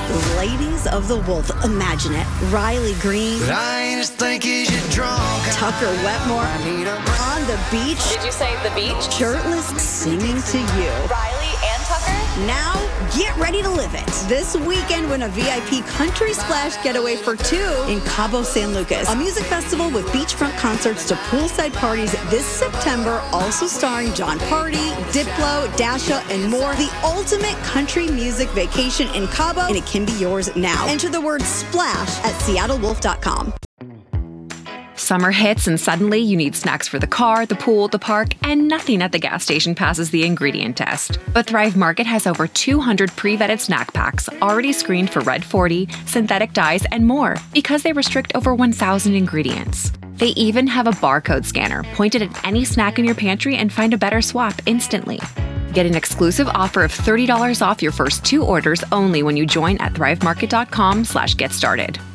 Ladies of the Wolf, imagine it. Riley Green. But I ain't as stinky as you drunk. Tucker Wetmore. On the beach. Did you say the beach? Shirtless, singing to you. Riley and Tucker? Now, get ready to live it. This weekend, win a VIP Country Splash getaway for two in Cabo San Lucas. A music festival with beachfront concerts to poolside parties this September, also starring John Party, Diplo, Dasha, and more. The ultimate country music vacation in Cabo, and it can be yours now. Enter the word SPLASH at seattlewolf.com. Summer hits and suddenly you need snacks for the car, the pool, the park, and nothing at the gas station passes the ingredient test. But Thrive Market has over 200 pre-vetted snack packs already screened for Red 40, synthetic dyes, and more because they restrict over 1,000 ingredients. They even have a barcode scanner. Point it at any snack in your pantry and find a better swap instantly. Get an exclusive offer of $30 off your first two orders only when you join at thrivemarket.com/get started.